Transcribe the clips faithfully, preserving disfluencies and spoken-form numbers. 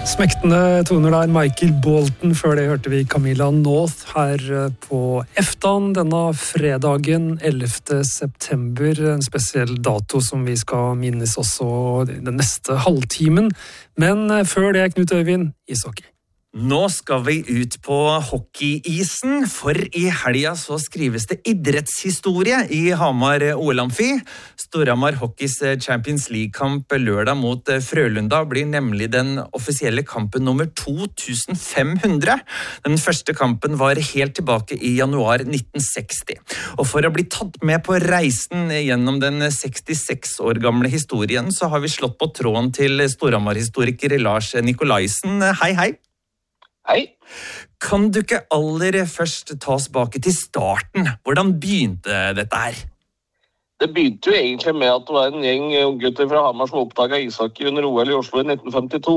Smektende toner der, Michael Bolton. Før det hørte vi Camilla North her på EFTAen denne fredagen ellevte september. En spesiell dato som vi skal minnes også den neste halvtimen. Men før det, Knut Øyvind, ishockey. Nå skal vi ut på hockeyisen, for i helga så skrives det idrettshistorie i Hamar O L-amfi. Storhamar Hockeys Champions League-kamp lørdag mot Frølunda blir nemlig den offisielle kampen nummer to tusen fem hundre. Den første kampen var helt tilbake i januar nitten seksti. Og for å bli tatt med på reisen gjennom den sekstiseks år gamle historien, så har vi slått på tråden til Storhamar-historiker Lars Nikolaisen. Hei, hei! Hei. Kan du ikke aller først ta oss bak til starten? Hvordan begynte dette her? Det begynte jo egentlig med at det var en gjeng gutter fra Hamar som oppdaget ishockey under O L i Oslo i nitten femtito.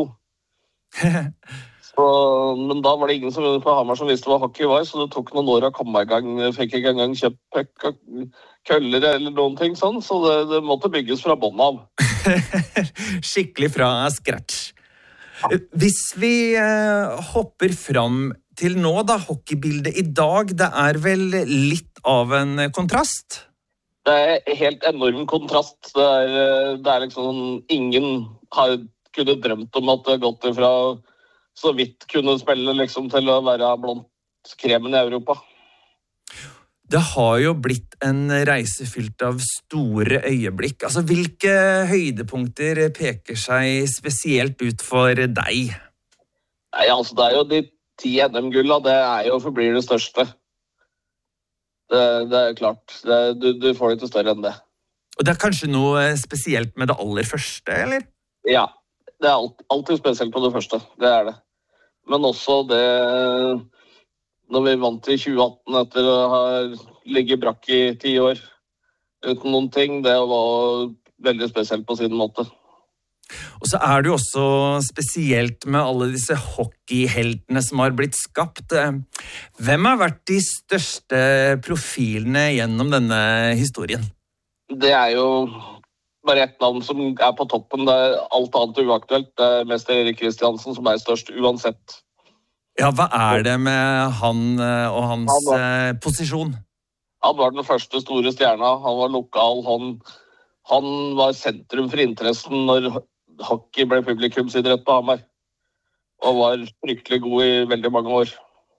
så, men da var det ingen som på Hamar som visste hva hockey var, så det tok noen år å komme i gang. Jeg fikk ikke engang kjøpt puck og køller eller noen ting sånn, så det, det måtte bygges fra bånn av. Skikkelig fra scratch. Hvis vi eh, hopper fram til nå da, hockeybildet i dag, det er vel litt av en kontrast? Det er helt enorm kontrast. Det er, det er liksom, ingen har kunnet drømt om at det har gått fra så vidt kunne spille liksom, til å være blant kremen i Europa. Det har jo blitt en reise fylt av store øyeblikk. Altså, hvilke høydepunkter peker seg spesielt ut for deg? Nei, altså, det er jo de ti N M-gulla, det er jo forblir det største. Det, det er klart. Det, du, du får ikke større enn det. Og det er kanskje noe spesielt med det aller første, eller? Ja, det er alt, alltid spesielt på det første. Det er det. Men også det... Når vi vant i tjue atten etter å ha ligget brakk i ti år uten noen ting, det var veldig spesielt på sin måte. Og så er det jo også spesielt med alle disse hockeyheltene som har blitt skapt. Hvem har vært de største profilene gjennom denne historien? Det er jo bare ett navn som er på toppen. Det er alt annet uaktuelt. Det er mester Erik Kristiansen som er størst uansett. Ja, hva er det med han og hans han var, eh, posisjon? Han var den første store stjerna. Han var lokal. Han, han var sentrum for interessen når hockey ble publikumsidrett på Hamar. Og var fryktelig god i veldig mange år.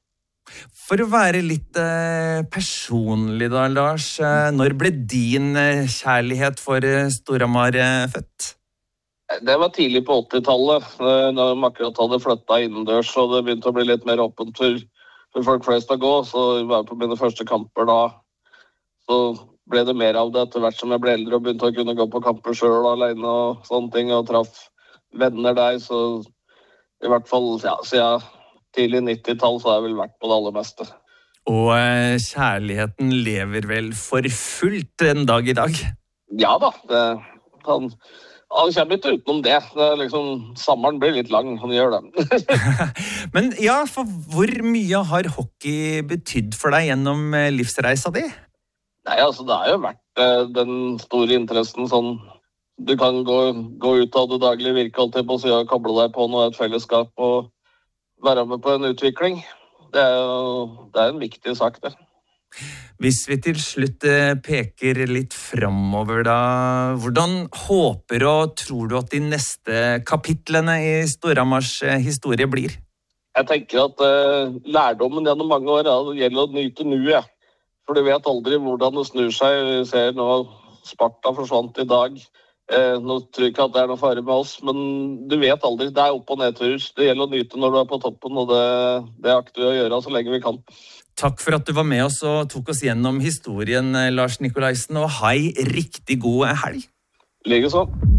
For å være litt eh, personlig da, Lars, eh, når ble din eh, kjærlighet for eh, Storhamar eh, født? Det var tidlig på åttitallet, da man akkurat hadde flyttet innendørs, og det begynte å bli litt mer åpent for, for folk flest å gå. Så jeg var på mine første kamper da, så ble det mer av det etter hvert som jeg ble eldre og begynte å kunne gå på kamper selv alene og sånne ting, og traff venner der. Så i hvert fall, ja, siden tidlig nittitall så har jeg vel vært på det aller meste. Og eh, kjærligheten lever vel for fullt en dag i dag? Ja da, det han... Han kommer ikke utenom det. Det er liksom, sommeren blir litt lang, han gjør det. Men ja, for hvor mye har hockey betydd for deg gjennom livsreisa di? Nei, altså det har jo vært eh, den store interessen sånn, du kan gå, gå ut av det daglige virke alltid på siden og koble deg på noe, et fellesskap og være med på en utvikling. Det er, det er en viktig sak det. Hvis vi til slutt peker litt fremover da, hvordan håper og tror du at de neste kapitlene i Storhamars historie blir? Jeg tenker at uh, lærdommen gjennom mange år uh, gjelder å nyte nuet. For du vet aldri hvordan det snur seg. Vi ser nå Sparta forsvant i dag. Uh, nå tror jeg ikke at det er noe fare med oss, men du vet aldri. Det er opp- og nedturer. Det gjelder å nyte når du er på toppen, og det, det akter vi å gjøre så lenge vi kan. Takk for at du var med oss og tok oss gjennom historien, Lars Nikolaisen, og hei, riktig god helg. Likeså.